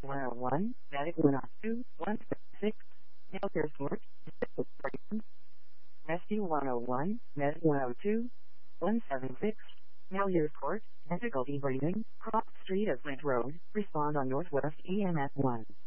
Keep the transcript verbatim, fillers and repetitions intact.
one oh one, Medic one oh two, one seventy-six, Healthcare Support, Rescue one oh one, Medic one oh two, one seventy-six, Malheur Court, difficulty breathing, Cross Street of Flint Road, respond on Northwest E M S one.